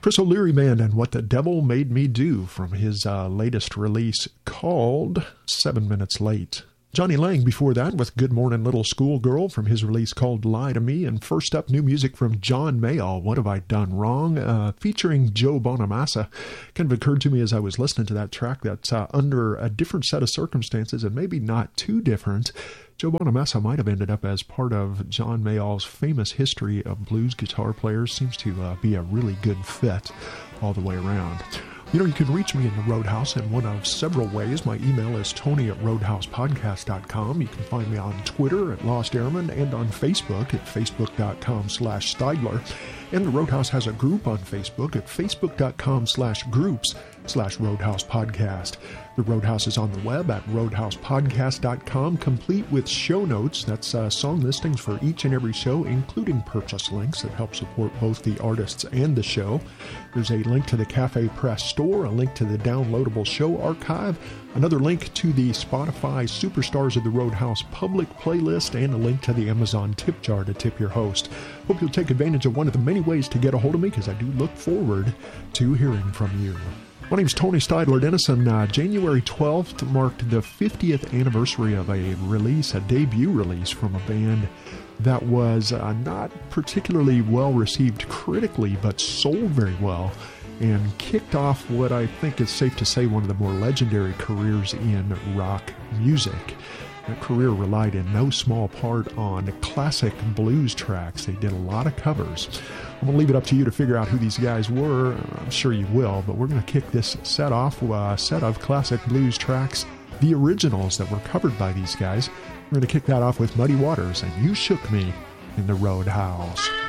Chris O'Leary Band and What the Devil Made Me Do from his latest release called 7 Minutes Late. Johnny Lang before that with Good Morning Little Schoolgirl from his release called Lie to Me. And first up, new music from John Mayall, What Have I Done Wrong? Featuring Joe Bonamassa. Kind of occurred to me as I was listening to that track that under a different set of circumstances, and maybe not too different, Joe Bonamassa might have ended up as part of John Mayall's famous history of blues guitar players. Seems to be a really good fit all the way around. You know, you can reach me in the Roadhouse in one of several ways. My email is tony@roadhousepodcast.com. You can find me on Twitter at Lost Airman and on Facebook at facebook.com/Steidler. And the Roadhouse has a group on Facebook at facebook.com/groups/Roadhouse Podcast. The Roadhouse is on the web at roadhousepodcast.com, complete with show notes. That's song listings for each and every show, including purchase links that help support both the artists and the show. There's a link to the Cafe Press store, a link to the downloadable show archive, another link to the Spotify Superstars of the Roadhouse public playlist, and a link to the Amazon tip jar to tip your host. Hope you'll take advantage of one of the many ways to get a hold of me, because I do look forward to hearing from you. My name's Tony Steidler Dennison. January 12th marked the 50th anniversary of a debut release from a band that was not particularly well received critically, but sold very well and kicked off what I think is safe to say one of the more legendary careers in rock music. That career relied in no small part on classic blues tracks. They did a lot of covers. I'm going to leave it up to you to figure out who these guys were. I'm sure you will, but we're going to kick this set off with a set of classic blues tracks, the originals that were covered by these guys. We're going to kick that off with Muddy Waters and You Shook Me in the Roadhouse.